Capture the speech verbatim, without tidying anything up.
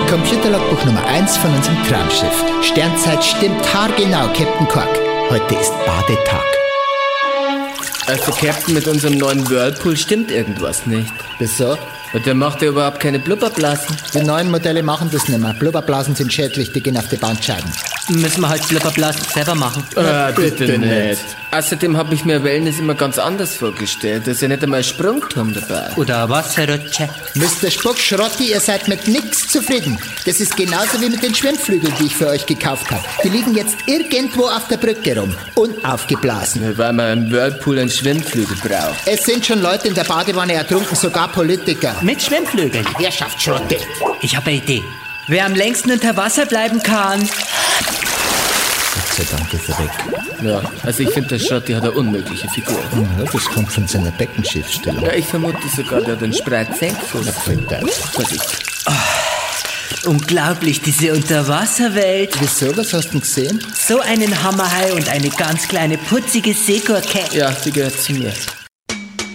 Computerlogbuch Nummer eins von unserem Traumschiff. Sternzeit stimmt haargenau, Captain Quark. Heute ist Badetag. Also, Captain, mit unserem neuen Whirlpool stimmt irgendwas nicht. Wieso? Der macht ja überhaupt keine Blubberblasen. Die neuen Modelle machen das nicht mehr. Blubberblasen sind schädlich, die gehen auf die Bandscheiben. Müssen wir halt Blubberblasen selber machen. Äh, bitte, bitte nicht. Außerdem habe ich mir Wellness immer ganz anders vorgestellt. Da ist ja nicht einmal ein Sprungturm dabei. Oder eine Wasserrutsche. Mister Spock, Schrotti, ihr seid mit nichts zufrieden. Das ist genauso wie mit den Schwimmflügeln, die ich für euch gekauft habe. Die liegen jetzt irgendwo auf der Brücke rum. Unaufgeblasen. Weil man im Whirlpool einen Schwimmflügel braucht. Es sind schon Leute in der Badewanne ertrunken, sogar Politiker. Mit Schwimmflügeln. Herrschaft, Schrotti. Ich habe eine Idee. Wer am längsten unter Wasser bleiben kann. Gott sei Dank ist er weg. Ja, also ich finde, der Schrotti hat eine unmögliche Figur. Ja, das kommt von seiner Beckenschiffstellung. Ja, ich vermute sogar, der hat einen Spreizsenkfuß. Vorsicht. Oh, unglaublich, diese Unterwasserwelt. Wieso, was hast du denn gesehen? So einen Hammerhai und eine ganz kleine putzige Seegurke. Ja, die gehört zu mir.